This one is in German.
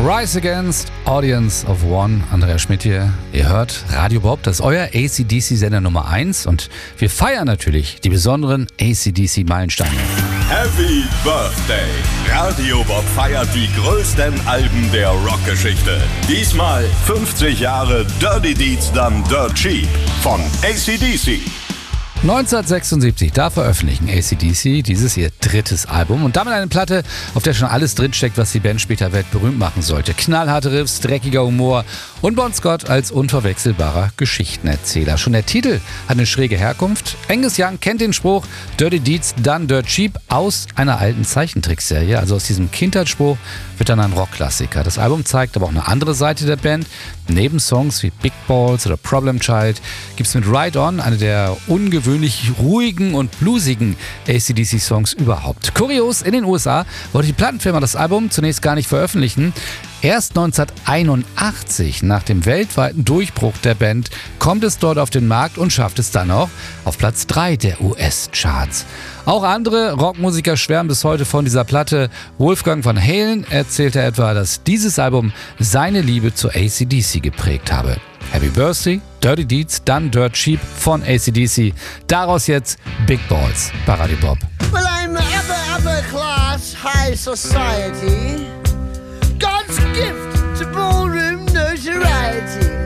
Rise Against, Audience of One, Andreas Schmidt hier. Ihr hört Radio Bob, das ist euer AC/DC-Sender Nummer 1 und wir feiern natürlich die besonderen AC/DC-Meilensteine. Happy Birthday! Radio Bob feiert die größten Alben der Rockgeschichte. Diesmal 50 Jahre Dirty Deeds Done Dirt Cheap von AC/DC. 1976, da veröffentlichen AC/DC dieses ihr drittes Album und damit eine Platte, auf der schon alles drinsteckt, was die Band später weltberühmt machen sollte. Knallharte Riffs, dreckiger Humor und Bon Scott als unverwechselbarer Geschichtenerzähler. Schon der Titel hat eine schräge Herkunft. Angus Young kennt den Spruch Dirty Deeds Done Dirt Cheap aus einer alten Zeichentrickserie. Also aus diesem Kindheitsspruch wird dann ein Rockklassiker. Das Album zeigt aber auch eine andere Seite der Band. Neben Songs wie Big Balls oder Problem Child gibt es mit Ride On eine der ungewöhnlich ruhigen und bluesigen AC/DC-Songs überhaupt. Kurios, in den USA wollte die Plattenfirma das Album zunächst gar nicht veröffentlichen. Erst 1981, nach dem weltweiten Durchbruch der Band, kommt es dort auf den Markt und schafft es dann auch auf Platz 3 der US-Charts. Auch andere Rockmusiker schwärmen bis heute von dieser Platte. Wolfgang Van Halen erzählte etwa, dass dieses Album seine Liebe zu AC/DC geprägt habe. Happy Birthday, Dirty Deeds Done Dirt Cheap von AC/DC. Daraus jetzt Big Balls bei Radio Bob. Well, I'm upper class, high society. God's gift to ballroom notoriety.